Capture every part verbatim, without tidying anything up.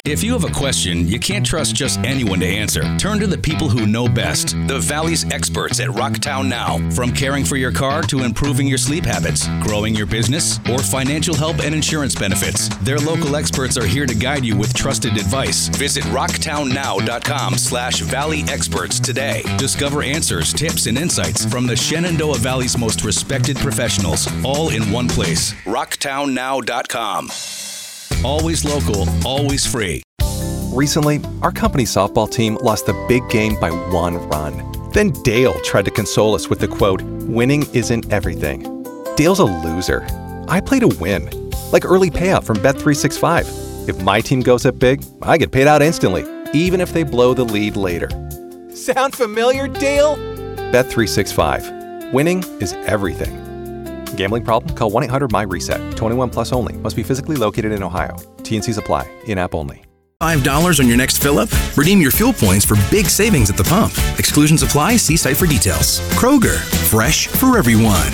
If you have a question, you can't trust just anyone to answer. Turn to the people who know best. The Valley's experts at Rocktown Now. From caring for your car to improving your sleep habits, growing your business, or financial help and insurance benefits, their local experts are here to guide you with trusted advice. Visit rocktownnow.com slash Valley Experts today. Discover answers, tips, and insights from the Shenandoah Valley's most respected professionals, all in one place. rocktown now dot com. Always local, always free. Recently, our company's softball team lost the big game by one run. Then Dale tried to console us with the quote, "Winning isn't everything." Dale's a loser. I play to win. Like early payout from Bet three sixty-five. If my team goes up big, I get paid out instantly, even if they blow the lead later. Sound familiar, Dale? Bet three sixty-five. Winning is everything. Gambling problem? Call one eight hundred M Y reset. twenty-one plus only. Must be physically located in Ohio. T N Cs apply. In-app only. five dollars on your next fill-up? Redeem your fuel points for big savings at the pump. Exclusions apply. See site for details. Kroger. Fresh for everyone.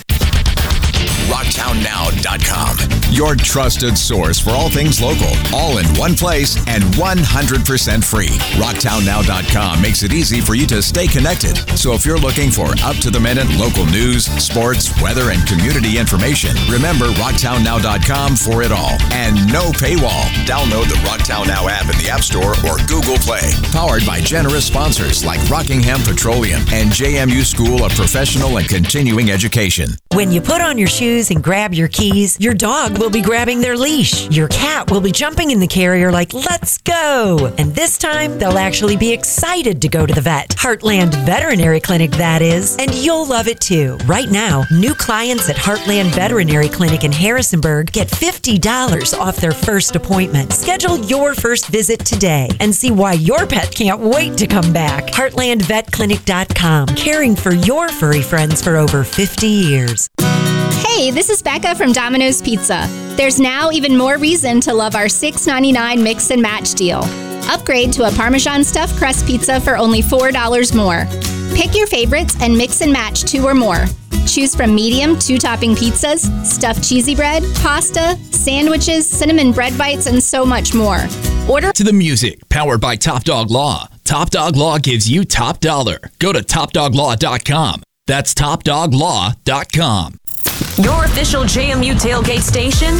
rocktown now dot com. Your trusted source for all things local, all in one place and one hundred percent free. rocktown now dot com makes it easy for you to stay connected. So if you're looking for up-to-the-minute local news, sports, weather, and community information, remember rocktown now dot com for it all. And no paywall. Download the Rocktown Now app in the App Store or Google Play. Powered by generous sponsors like Rockingham Petroleum and J M U School of Professional and Continuing Education. When you put on your shoes and grab your keys, your dog will be grabbing their leash. Your cat will be jumping in the carrier like, let's go. And this time, they'll actually be excited to go to the vet. Heartland Veterinary Clinic, that is. And you'll love it too. Right now, new clients at Heartland Veterinary Clinic in Harrisonburg get fifty dollars off their first appointment. Schedule your first visit today and see why your pet can't wait to come back. heartland vet clinic dot com. Caring for your furry friends for over fifty years. Hey, this is Becca from Domino's Pizza. There's now even more reason to love our six ninety-nine mix and match deal. Upgrade to a Parmesan stuffed crust pizza for only four dollars more. Pick your favorites and mix and match two or more. Choose from medium two-topping pizzas, stuffed cheesy bread, pasta, sandwiches, cinnamon bread bites, and so much more. Order to the music, powered by Top Dog Law. Top Dog Law gives you top dollar. Go to top dog law dot com. That's top dog law dot com. Your official J M U tailgate station